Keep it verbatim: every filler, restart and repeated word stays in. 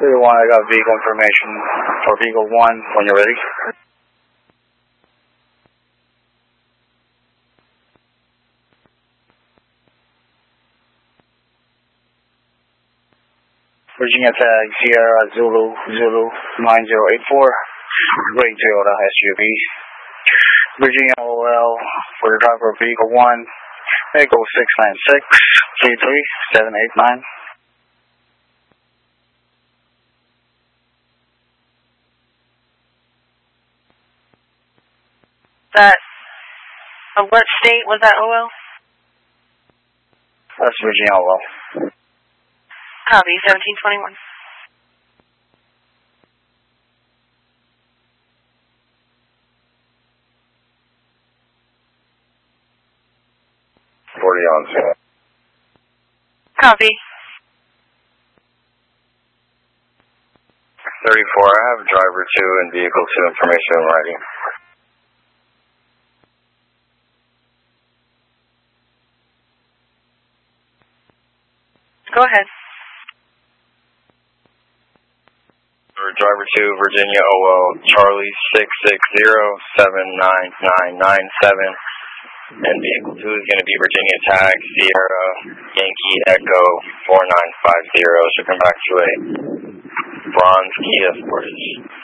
three one, I got vehicle information for vehicle one when you're ready. Virginia tag Sierra Zulu Zulu nine zero eight four, gray Toyota S U V. Virginia O L for the driver of vehicle one, Echo six nine six three three seven eight nine. That, uh, what state was that O L? That's Virginia O L. Copy, seventeen twenty-one. forty on zero. Copy. thirty-four, I have driver two and vehicle two information in writing. Go ahead. Driver two, Virginia O L, Charlie six six zero seven nine nine nine seven, and vehicle two is going to be Virginia tag Sierra Yankee Echo four nine five zero. So come back to a bronze Kia Sportage.